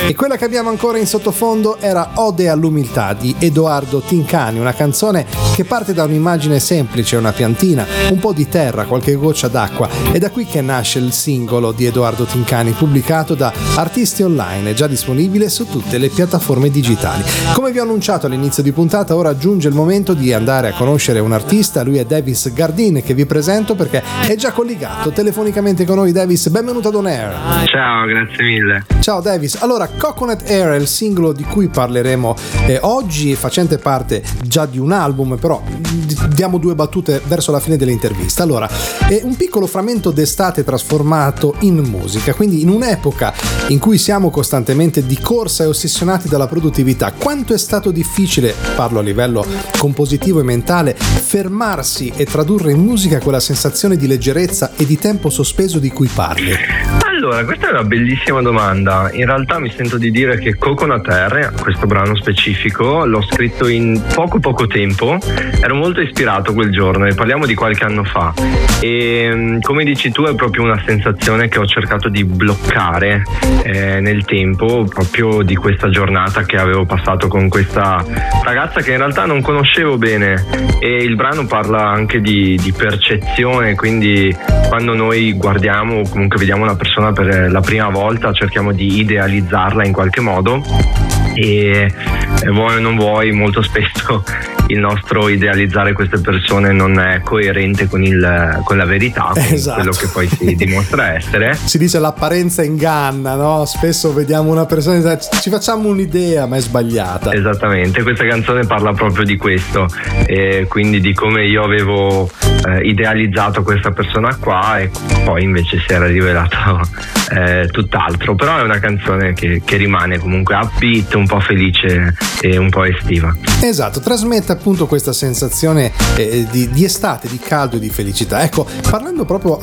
E quella che abbiamo ancora in sottofondo era Ode all'umiltà di Edoardo Tincani, una canzone che parte da un'immagine semplice, una piantina, un po' di terra, qualche goccia d'acqua. È da qui che nasce il singolo di Edoardo Tincani, pubblicato da Artisti Online, già disponibile su tutte le piattaforme digitali. Come vi ho annunciato all'inizio di puntata, ora giunge il momento di andare a conoscere un artista. Lui è Davis Gardin, che vi presento perché è già collegato telefonicamente con noi. Davis, benvenuto ad On Air. Ciao, grazie mille. Ciao Davis. Allora, Coconut Air è il singolo di cui parleremo oggi, facente parte già di un album, però diamo due battute verso la fine dell'intervista. Allora, è un piccolo frammento d'estate trasformato in musica, quindi in un'epoca in cui siamo costantemente di corsa e ossessionati dalla produttività. Quanto è stato difficile, parlo a livello compositivo e mentale, fermarsi e tradurre in musica quella sensazione di leggerezza e di tempo sospeso di cui parli? Allora, questa è una bellissima domanda. In realtà mi sento di dire che Coconut Air, questo brano specifico, l'ho scritto in poco tempo. Ero molto ispirato quel giorno, e parliamo di qualche anno fa. E come dici tu, è proprio una sensazione che ho cercato di bloccare nel tempo, proprio di questa giornata che avevo passato con questa ragazza che in realtà non conoscevo bene. E il brano parla anche di percezione, quindi quando noi guardiamo o comunque vediamo una persona per la prima volta cerchiamo di idealizzarla in qualche modo, e vuoi o non vuoi molto spesso il nostro idealizzare queste persone non è coerente con la verità, con esatto, quello che poi si dimostra essere. Si dice l'apparenza inganna, no? Spesso vediamo una persona e ci facciamo un'idea ma è sbagliata. Esattamente, questa canzone parla proprio di questo, e quindi di come io avevo idealizzato questa persona qua e poi invece si era rivelato tutt'altro. Però è una canzone che rimane comunque upbeat, un po' felice e un po' estiva. Esatto, trasmette appunto questa sensazione di estate, di caldo e di felicità. Ecco, parlando proprio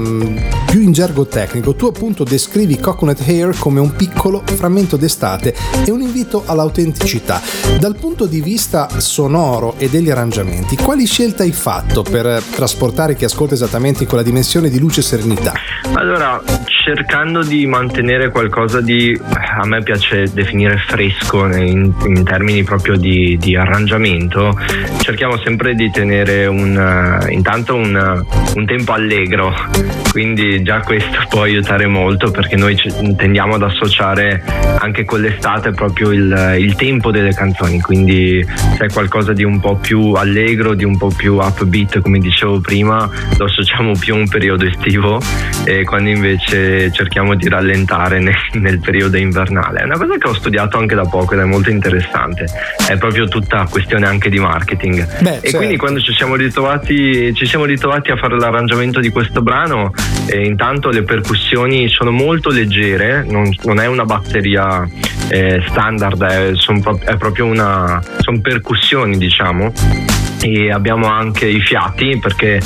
più in gergo tecnico, tu appunto descrivi Coconut Air come un piccolo frammento d'estate e un invito all'autenticità. Dal punto di vista sonoro e degli arrangiamenti, quali scelte hai fatto per trasportare chi ascolta esattamente in quella dimensione di luce e serenità? Allora, cercando di mantenere qualcosa di, a me piace definire fresco in termini proprio di arrangiamento, cerchiamo sempre di tenere intanto un tempo allegro, quindi già questo può aiutare molto, perché noi tendiamo ad associare anche con l'estate proprio il tempo delle canzoni, quindi se è qualcosa di un po' più allegro, di un po' più upbeat come dicevo prima, lo associamo più a un periodo estivo, e quando invece cerchiamo di rallentare nel periodo invernale. È una cosa che ho studiato anche da poco ed è molto interessante, è proprio tutta questione anche di marketing. Certo. Quindi quando ci siamo ritrovati a fare l'arrangiamento di questo brano, intanto le percussioni sono molto leggere, non è una batteria standard, è proprio sono percussioni, diciamo. E abbiamo anche i fiati, perché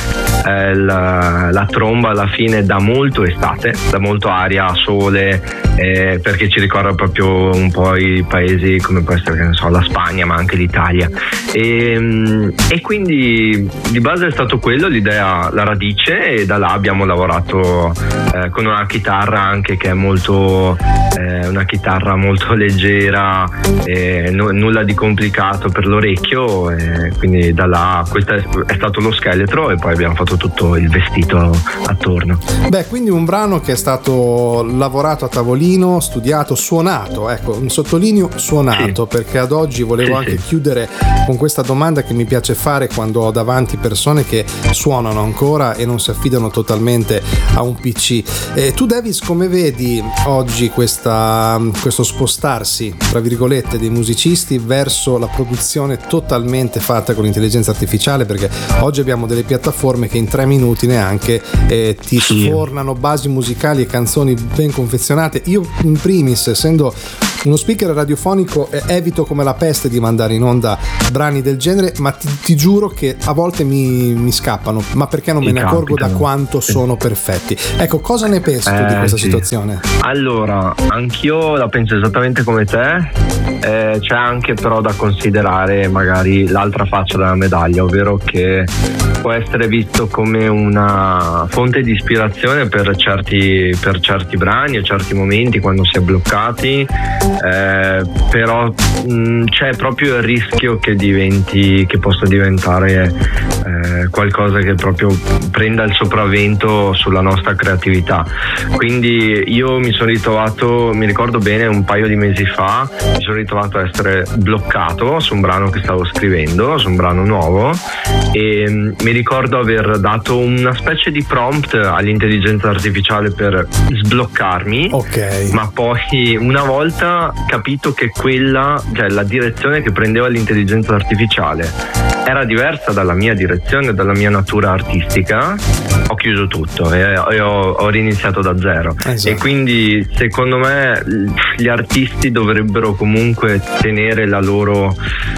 la tromba alla fine dà molto estate, dà molto aria, sole, perché ci ricorda proprio un po' i paesi come può essere, che ne so, la Spagna, ma anche l'Italia, e quindi di base è stato quello l'idea, la radice, e da là abbiamo lavorato con una chitarra anche che è molto una chitarra molto leggera, nulla di complicato per l'orecchio, quindi da là questo è stato lo scheletro, e poi abbiamo fatto tutto il vestito attorno. Quindi un brano che è stato lavorato a tavolino, studiato, suonato, ecco, sottolineo suonato, sì, perché ad oggi volevo anche chiudere con questa domanda che mi piace fare quando ho davanti persone che suonano ancora e non si affidano totalmente a un PC. Tu Davis, come vedi oggi questo spostarsi tra virgolette dei musicisti verso la produzione totalmente fatta con l'intelligenza artificiale? Perché oggi abbiamo delle piattaforme che in 3 minuti neanche ti sfornano basi musicali e canzoni ben confezionate. Io in primis, essendo uno speaker radiofonico evito come la peste di mandare in onda brani del genere, ma ti giuro che a volte mi scappano, ma perché non me ne accorgo da quanto sono perfetti. Ecco, cosa ne pensi tu di questa situazione? Allora, anch'io la penso esattamente come te. C'è anche però da considerare magari l'altra faccia della medaglia, ovvero che può essere visto come una fonte di ispirazione per certi brani o certi momenti quando si è bloccati, però c'è proprio il rischio che possa diventare qualcosa che proprio prenda il sopravvento sulla nostra creatività. Quindi io mi ricordo bene un paio di mesi fa, mi sono ritrovato a essere bloccato su un brano che stavo scrivendo, su un brano nuovo, e mi ricordo aver dato una specie di prompt all'intelligenza artificiale per sbloccarmi, ma poi una volta capito che la direzione che prendeva l'intelligenza artificiale era diversa dalla mia direzione, dalla mia natura artistica, ho chiuso tutto e ho riniziato da zero. Esatto. E quindi secondo me gli artisti dovrebbero comunque tenere la loro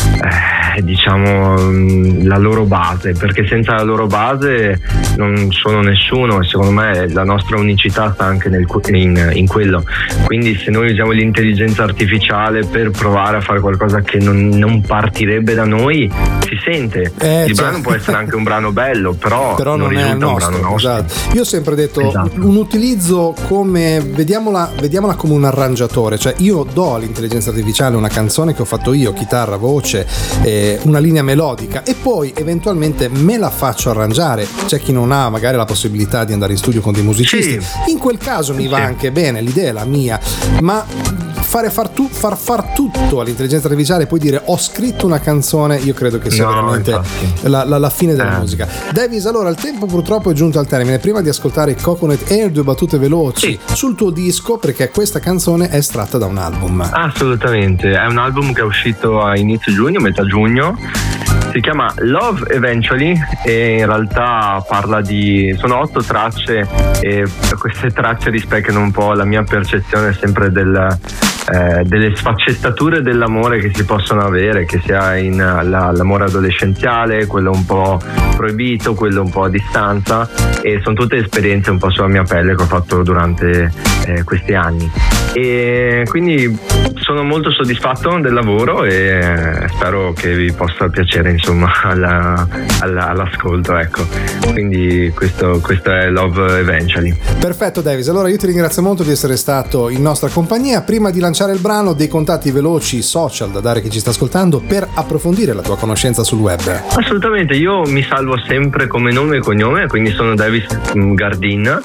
la loro base, perché senza la loro base non sono nessuno, e secondo me la nostra unicità sta anche in quello. Quindi se noi usiamo l'intelligenza artificiale per provare a fare qualcosa che non partirebbe da noi, si sente. Il brano può essere anche un brano bello, però non risulta un brano nostro. Esatto. Io ho sempre detto un utilizzo come vediamola come un arrangiatore, cioè io do all'intelligenza artificiale una canzone che ho fatto io, chitarra, voce, una linea melodica, e poi eventualmente me la faccio arrangiare. C'è chi non ha magari la possibilità di andare in studio con dei musicisti, in quel caso mi va anche bene, l'idea è la mia, ma far tutto all'intelligenza artificiale e poi dire ho scritto una canzone, io credo che sia veramente la fine della musica. Davis, allora il tempo purtroppo è giunto al termine. Prima di ascoltare Coconut Air, 2 battute veloci sul tuo disco, perché questa canzone è estratta da un album. Assolutamente, è un album che è uscito a inizio giugno, metà giugno. Si chiama Love Eventually e in realtà sono 8 tracce, e queste tracce rispecchiano un po' la mia percezione sempre delle sfaccettature dell'amore che si possono avere, che sia l'amore adolescenziale, quello un po' proibito, quello un po' a distanza, e sono tutte esperienze un po' sulla mia pelle che ho fatto durante questi anni, e quindi sono molto soddisfatto del lavoro e spero che vi possa piacere, insomma, all'ascolto, ecco. Quindi questo è Love Eventually. Perfetto Davis, allora io ti ringrazio molto di essere stato in nostra compagnia. Prima di lanciare il brano, dei contatti veloci social da dare a chi ci sta ascoltando per approfondire la tua conoscenza sul web. Assolutamente, io mi salvo sempre come nome e cognome, quindi sono Davis Gardin,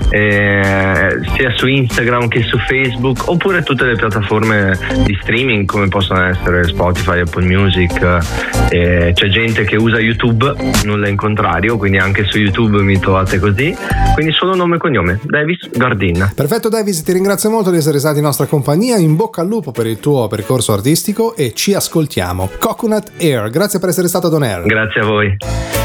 sia su Instagram che su Facebook, oppure tutte le piattaforme di streaming come possono essere Spotify, Apple Music. C'è gente che usa YouTube, nulla in contrario, quindi anche su YouTube mi trovate così, quindi solo nome e cognome, Davis Gardin. Perfetto Davis, ti ringrazio molto di essere stato in nostra compagnia, in bocca al lupo per il tuo percorso artistico e ci ascoltiamo. Coconut Air, grazie per essere stato ad On Air. Grazie a voi.